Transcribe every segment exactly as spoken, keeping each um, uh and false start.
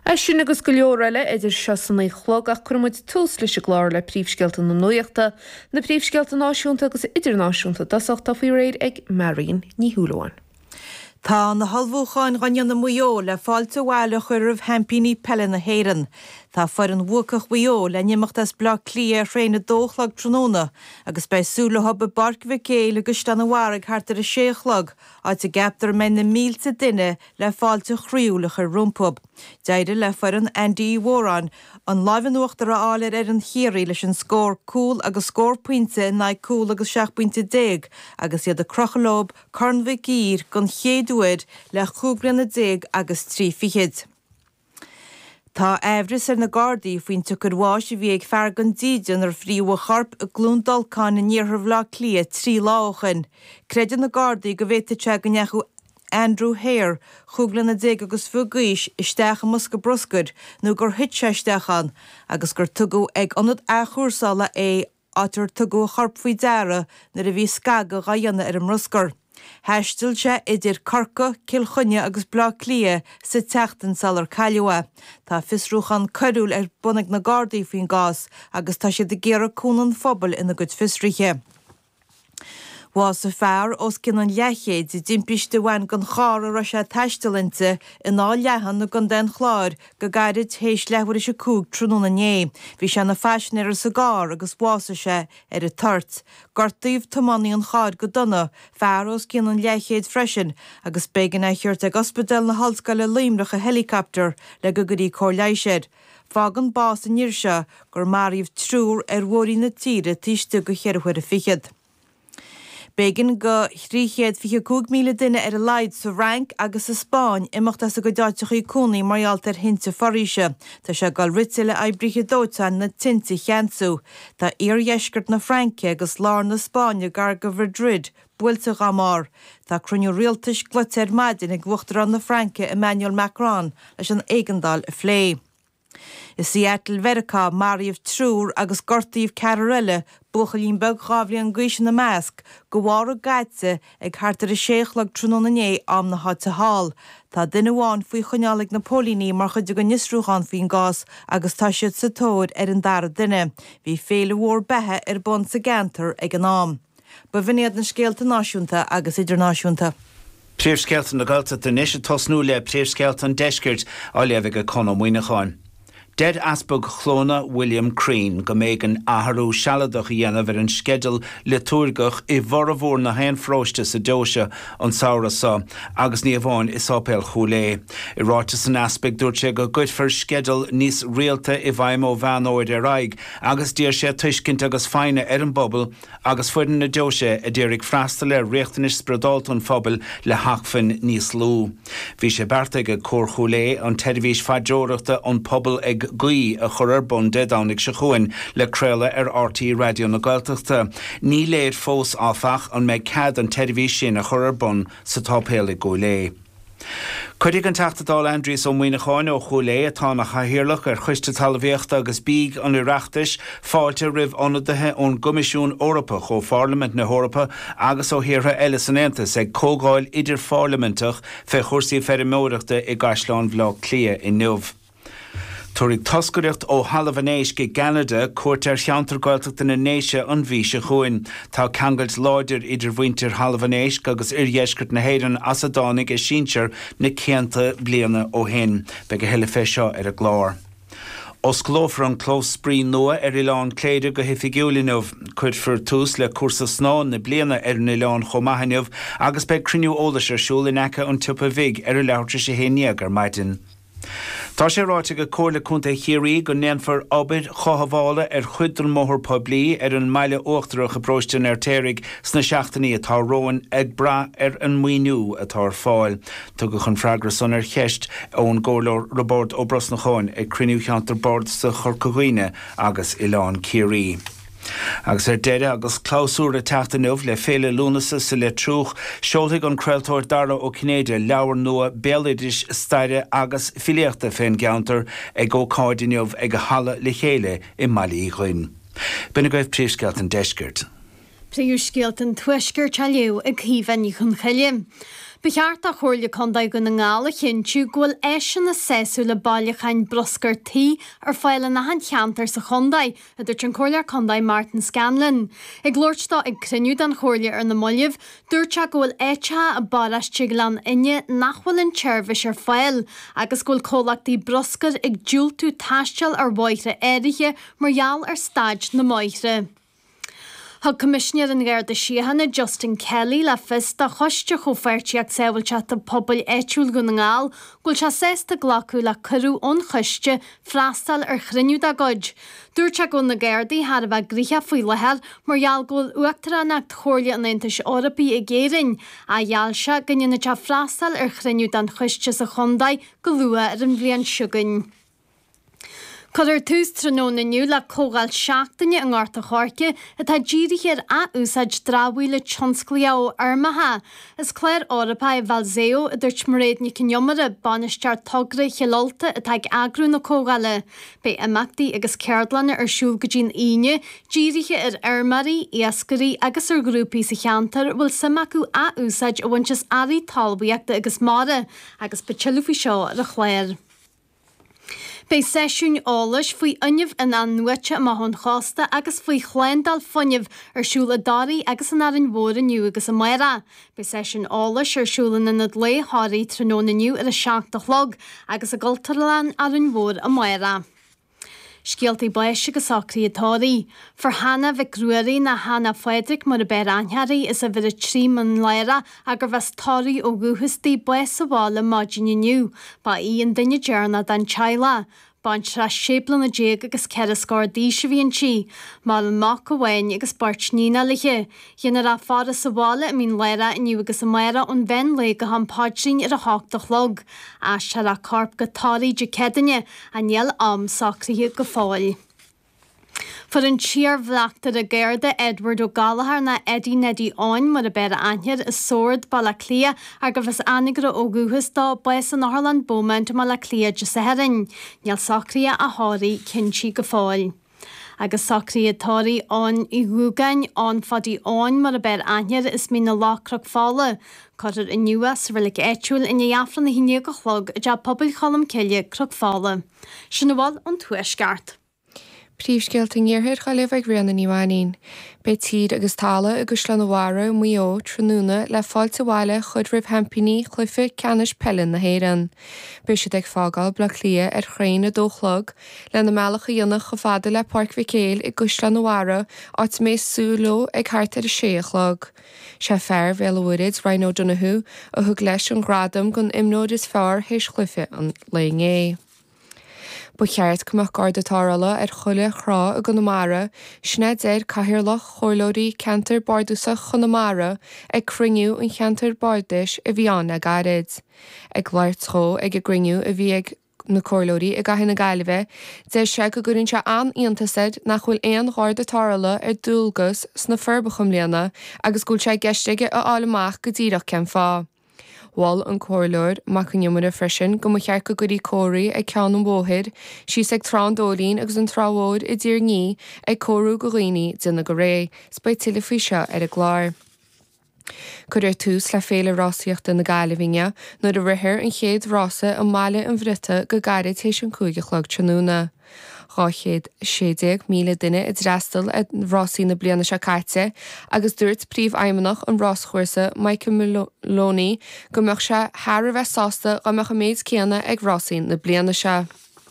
Sin agus go leorile idir seasanna chlog ach chumid tús leis glár le príomhscealta na nuachta, na príomhscealta náisiúnta agus idirnáisiúnta dasachta faoi réir ag Marion ní Húlaháin. Tá na halbhúcháin ganneanna muo le fáilte bháile chuirmh hempíní pelle na héireann. Tá far an bhuacach muo le nimachtas bla clia réna dóchlag tróna, agus bei súla hobbe barcbh céile agus stanna bharag hartar a séchlag, áit a gaptar men na mílte duine le fáilte chríúlach ar rumpub. Deide le far an Andy Warren, an laimhanúachtar a áir ar an chéirí leis an scór cúl agus scór puinte na cúl agus seach puinte déag, agus iad a crochalób cornmh gír gon chéadúid le chúgranna déag agus trí fichiid. Tá éhris ar na Gardaí faoin tuchar bháis a bhí ag feargan dídean ar phríomh charp a glúndalcán na níorthar bhlá clia trí láchan. Creideann na Gardaí go bhfuite te go neachú Andrew Hare, chúglan na déag agus fugaíis isteach mus go broscud nó gur hitseistechan, agus gur tugu ag anad achúrsála é átar tugu charp faoi deara na a bhí scaga ghaanna ar an ruscar. Heistil se idir carca, cilchunne agus blá clia sa teachtan salar cailewa. Tá fisrúchan curúil ar bunnig na Gardaí faoin gás agus tá sé de géire cúnan phobal ina gud fisrithe. Was a fear os cin an leichéid i dimpiste bhain gan chár a se teistalinte in á lehan na gan den chláir go gairid hééis lehhar se cúg trúna né. Bhí se na fesin ar a sagár agus bhása se ar a tart. Gortaíomh tomaní an chád go donna, fear os cin an leichéid freisin agus began é chuirt ag ospedal na halsca le límrach a helicopter le go gurí cóirléisiid. Fágan bás a níirse gur maríomh trúr ar bhórí na tíre tíiste go cheirhuiir a fichiid. Began go thríchéad fiche cúg míle duine ar a leid sa rank agus sa Spáin imachtas a go dáiteach í cúnaí maraltar hinte faríise. Tá se gal ritse le ebriche dótan na tinti cheansú. Tá iarhéisgurt na Franke agus lár na Spáine gar go Madrid, builte gamár. Tá cruniú rialtas gluteir maidin ag bhuachtar an na Franke Emmanuel Macron leis an Eigendal a phlé. I Seattle Verica maríomh trúr agus gortaíomh Cararelle buchalín beg gábhlaí an gcuis na measc go bhhar gaite ag hartar a séchlag trúna né am na háte hall. Tá duine bháin faoi chunealaigh na pólíní mar chuide go nisrúchan faoin gás agus tá siad sa tóid ar an dara duine. Bhí féle mhór bethe ar bon sa gantar ag an nám. Ba bhíad na scéalta náisiúnta agus idirnáisiúnta. Príomhscealta na Gailta den isise tosnú le príomhscealta an deiscirt á léamh go conn muoineáin. Dead asbog chlóna William Crean go méid an athrú sealadach dhéanamh ar an skedal liturgach i bhar a bhór na haon fróiste sa dóise an saorasa agus ní bháin is ápéil chulé. I ráite san aspeg dúirt sé go gcuidfar skedal níos rialta i bhaim ó bheanóid ar aig agus dír sé tuiscint agus feine ar an bobbal agus fuidan na dóise a ddírig freastal ar riachtanis spredáltún phobal le hachfin níos lú. Bhí sé berta go cór chulé an teirvís fadróireachta an pobal ag Gui a churar bun dedánig se chuin le creile ar R T Radio na Gailteachta. Ní léir fós áfach an méid cad an teirvís sin a churar bun sa tápéala go lé. Cuidigh an teachtadáil Andrews ó muoineáin ó chulé atá na chahirirlach ar chuiste talmhaíochta agus bíg an ireachtais fáilte ribh ionadathe ón Gcoimisiún Eorpa chomh Pharlament na Eorpa agus ó thiartha eile san Aontas ag cógáil idir pharlamentach fe chursaí ferimóireachta i Gcaisleán Bhlá Clia i Nuamh. Tuaigh toscaireacht ó Halamhanéis go Canada cuairt ar cheantar Gailteachta na néise an bhí se chuin. Tá ceangailt láidir idir bhaintear Halamhanéis agus iarhéisgurt na héireann as a dánig i síonsear na céanta bliana ó hin, be go heile fé seo ar a glár. Os glófar an clós sprí nua ar Ileán cléidir go hifigiúlinmh chuid fir tús le cuasa snáin na bliana ar na Ileán chomaithinmh agus be criniú ólas ar siúl in aice an tupa bhig ar a leabhar sé héine gur maidin. Tá sé ráite go cóirla cúnta chiaí go néanfar obair chohabhála ar chuidir móthir poblí ar an meile uachtarach a bróistin ar téirigh sna seachtaí atá roin ag bra ar an muoinú atá fáil. Tugadh chun freigra san ar cheist ón ggólar Robert ó Brosnacháin ag criniú cheantar bord sa Chorcaghine agus Ileán Ciarí. Agus ar deire agus cláusúr a teachtainmh le féle lúnasa sa le trúch, seoltaigh an creaaltóir dara ó Cnéide leabhar nua béalaidiris staire agus filiachta féin geantar ag ó cáidineamh ag a hala le chéile i Malí Ghuin. Bina goibh príomhscealta an deiscirt. Príomhscealta an tuiscirt a leú ag híomhaní chun chaile. Becheart a chóirle condaid go na ngála chinú ghfuil éisian na séú le bailchain broscar tí ar fáile na han cheantar sa chondaid a dúirt an chóirlear condaid Martin Scanlon. Ag glóirtá ag criniú an chóirle ar na mollih, dúirte ghfuil éite a bailiste glan inne nachhfuil an tseirbhis ar fáil, agus ghfuil cólachtaí broscar ag dúil tú taisteal ar bhaithre éirithe margheall ar staid na maithre. Thg Commissioner an Ghairde Síochána Justin Kelly le fis a choiste chomhairtí ag saoilte a pobl éitiúil go na ngáil, ghfuil se sésta ghlacu le curú ón choiste freastal ar chriniú a gcuid. Dúirte go na Gairdaí har a bheith gríthe faoi lethir margheall ghfuil uachtar an acht chóirle an Aontais Eorpaí i ggéireann a dheall se go nionn te freastal ar chriniú an choiste sa chondaid go luath ar an bhliain siúgain. Codir tús tróna nniu le cógáil seachtaine an gáirta chárce atá ddíirichir a úsáid drábhuiile tionsclaí ó armathe. Is cléir Eorpa Valseo a dúirt mar réad ní cinneomara banistear togra cheolta atá ag agrú na cógáile. Bé amachtaí agus ceardlanna ar siúl go dtín aine, ddíiriche ar armarí, iascarí agus ar grúpaí sa cheantar bhfuil samachú a úsáid a bhaintes airí talbhaíochta agus mára agus betilú seo ar a chléir. Bei séisiún álas faoi inmh in an nuaite a maithon chásta agus faoi chléindal funineh ar siúla darí agus an aran mhór aniu agus a maira. Bei séisiún álas ar siúlan in nad lé háirí tróna nniu ar a seachta chlog agus a gultarlan aran mhór a maira. Scialtaí baise go sacraí atáí. For Hannah bheith grúirí na Hannah Frederick mar a bear anhearí is a bhir a trí man leire agur bheits táí ó gúhastí bues sa bhála máidine nniu, ba í an duine dearna dan teile. Baint ra séblan na déag agus cead a scór dí se bhíonn si, má an mac go bhhain agus bart nína liche. Dhéana ra fáda sa bhála a mín leire iniu agus a maira ón bhein le go an páidrin ar a háachta chlog. A se ra carp go táí de cedanne a níal am sacríthe go fáil. For an tíar bhleachtar a Gairde Edward ó Gallagher na Eddie Neddy áin mar a bear anhead is sóird balla clia agus bheits anigra ó gúhas dá bues an Harland Bowman má le clia de sa herin. Níl sacria a háirí cinsi go fáil. Agus sacrí atáí an i gúgain an fadí áin mar a bear anhead is mí na lácrach fála. Codir in nuas rilik éitiúil in dheafran na híine go chlog a de pobl chalam ceile crach fála. Sin bháil an tuaisceart. Príomhscéalta níorthaid chaile bheith rianna níháin. Bé tíad agus tála agus leanhhara muo tróna le fáilte bháile chud rih hampíní chluife ceannis pelin na héan. Bé siad ag fágáil bla clia ar chréin a dóchlog le na mealacha dionach go fada le Parc Vicéil i gus leanhhara áit mé súló ag háart ar a séachlog. Se fearr bhéalhúid Rhino Donoghue a thug leis an gradam gon imnóid is fearr héis chluife an léingé. Bu cheart cumach gardatála ar chuile chrá a gonamara, snéad éir caithirlach chorlóirí cantar bardúsa chunamara ag criniú an cheantar bardis a bhí an a garid. Ag leirtó ag a griniú a bhí ag na chorlóirí a gaithna gaiileh, de se go gurinn se an íontasaid nach bhfuil éon gardatála ar dúlgus sna ferbacham léana agus gúil se geisteige a álamach go dtíireach cem fá. Wall an cóirlóir mac an niomara freisin go mo chear go gurí cóirí ag ceann an bóthir, síos ag trádólín agus an tráhóid i dtír ní ag cóirú go rií duna go ré, spéid tuile faoi seo ar a gláir. Cuir tús le féle rásaíochta na gaiilehíine nó a rithir an chéad rása an máile an bhrite go gairid tééis an cúige chlog tróna. Ráchéad séideag míle duine i dreastal a rásaí na bliana se caite, agus dúirt príomh aimimeach an ráschuirsa Michael Maloney go meach se thar a bheith sásta go meach a méid céanna ag rásaí na bliana se.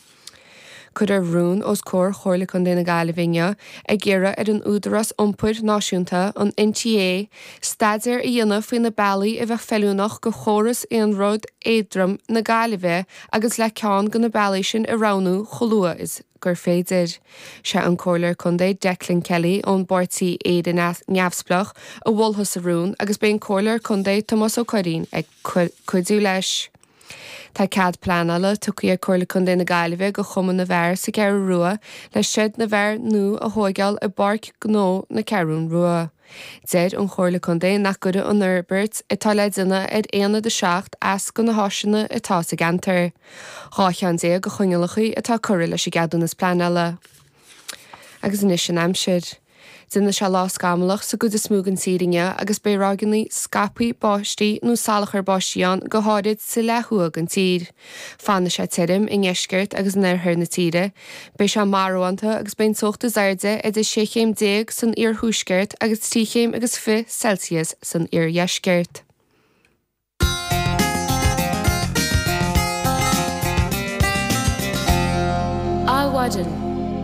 Cud ar rún os cór chóirla chun déna gaiilehíine ag ggéire ar an údaras iompur náisiúnta an N T A, staidir i dhéanamh faoin na bailí a bheith feúnach go chóras éon rud éadrom na gaiileheh agus le ceann go na bailí sin i ránú cholua is gur féidir. Se an cóirlir chundé Declan Kelly ón bortí éad in neamhsplach a bhulthas a rún agus ben cóirlir chundé Thomas O'Corín ag cuidú leis. Tá cead planala tucaí a cóirla chun na gaiileh go chuman na bhar sa ceir rua le siad na bhar nó a thógáil i barc gó na ceirún rua. Déad an chóirla chundé nach go an Norbert itá le duine ar éana de seacht as go na háisina atá sa gantar. Cháan dé go chuinealachaí atá cuir leis i gadú nas planala. Agus inis sin aimsir. Duna se lá scamalach sa go is smúgan síringe agus bérágannaí scapaí báistí nó salachar báistíán go háid sa lethúag an tír. Fanna sé tim in eisceart agus neirthir na tíre, Bei se marúanta agus ben sochta zairde idir séchéim déag san ar thuúsceart agus tíchéim agus fi Celsius san ar dheisceart. Áhaidan.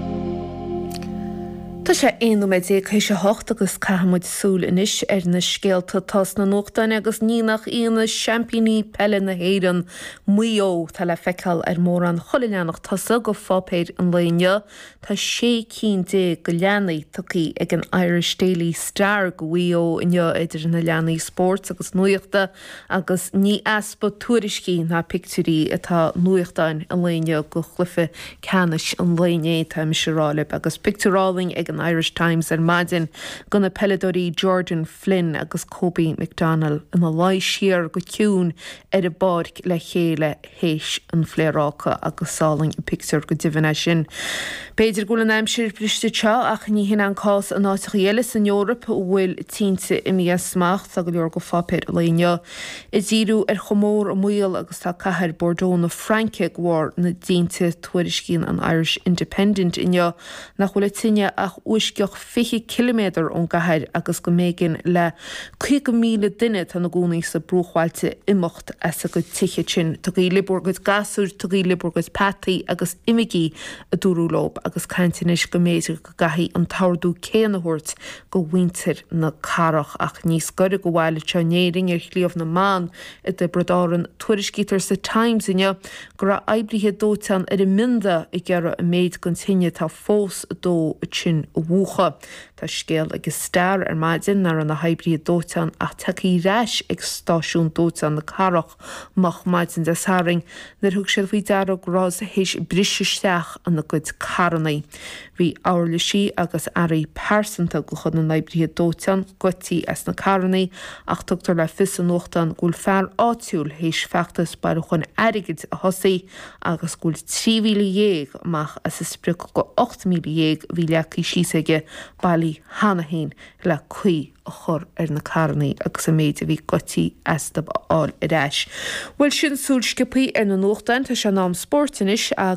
Tá sé éonú méid é chu sé hocht agus caihamid súl inis ar na scéalta tas na nóchtaine agus nínach íana championí pelle na héan muo tá le feiceal ar mór an choileannach tasa go fápéir an léine Tá sé cín dé go leanaí tuí ag an Irish Daily Star go bhuio inneo idir na leanaí sport agus nuochta agus ní aspa tuairiscí na picturí atá nuochtáin an léine go chlufa canis an léine tá me serála agus picturáling ag an Irish Times ar maidin gona peledorí Jordan Flynn agus Kobe McDonald in a lai siar go ciún ar a bád le chéile héis an phlérácha agus sáling i picture go divine sin. Beidir gola naimsir briste teo ach ní hin an cás an áitach éiles in Europa bhfuil tínte imi a smacht a go leor go fápéir léine. I ddíú ar chomór a muil agus tá caiir Bordeaux na Franke gwar na dínte tuairiscín an Irish Independent inneo nach bhfuil tinne ach uisceoch fiche kilometr ón gahair agus go mégin le chuig go míle duine tan na gúnaí sa brúchhailte imimecht as a go tiche sin tu í liborgus gasúr tu í liborgus pataí agus imigí a dúrúlób agus caiintinis go méidir go gaí an tardú céanahort go winter na carach ach níos goide go bhhaile tenéring ar chliomh na man i de bredáran tuairiscítar sa Times inne go ra eibrithe dótean ar i minda i gcearra a méid gontinne tá fós dó sin bhuacha. Tá scéal agus stair ar maidin ar an na haibrí dótean a takeí reis ag stáisiún dótean na carach mach maidin de saring nar thug siad faoi darach rás héis brisisteach an na gud carnaí. Bhí áirla sí agus airí persanta go chun na haibrí dótean gotí as na carnaí ach tugtar le fis an nóchtan gúil fear áitiúil héis feachtas bar chun airigid a hosaí agus gúil trí mhíle dhéag amach as is sprich go ocht mhíle dhéag bhí leací sísaige bailí hanahéin le chuí a chur ar na carnaí agus a méid a bhí gotí estab áil i reis. Bhfuil sin súl scipaí ar na nóchtain tá se nám sportinis a